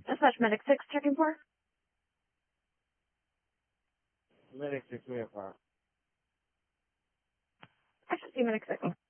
Dispatch Medic 6, checking for. Medic 6, we have fire. I should see Medic 6.